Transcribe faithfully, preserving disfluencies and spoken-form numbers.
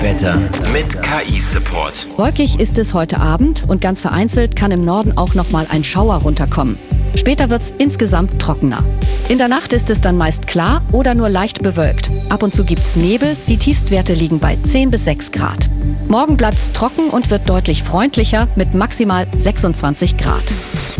Wetter mit K I-Support. Wolkig ist es heute Abend und ganz vereinzelt kann im Norden auch nochmal ein Schauer runterkommen. Später wird's insgesamt trockener. In der Nacht ist es dann meist klar oder nur leicht bewölkt. Ab und zu gibt's Nebel, die Tiefstwerte liegen bei zehn bis sechs Grad. Morgen bleibt's trocken und wird deutlich freundlicher mit maximal sechsundzwanzig Grad.